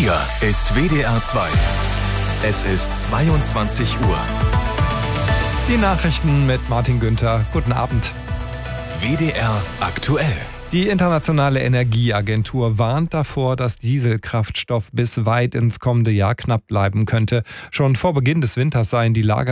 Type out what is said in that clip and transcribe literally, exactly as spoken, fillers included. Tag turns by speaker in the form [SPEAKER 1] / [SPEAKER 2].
[SPEAKER 1] Hier ist W D R zwei. Es ist zweiundzwanzig Uhr.
[SPEAKER 2] Die Nachrichten mit Martin Günther. Guten Abend.
[SPEAKER 1] W D R aktuell.
[SPEAKER 2] Die Internationale Energieagentur warnt davor, dass Dieselkraftstoff bis weit ins kommende Jahr knapp bleiben könnte. Schon vor Beginn des Winters seien die Lager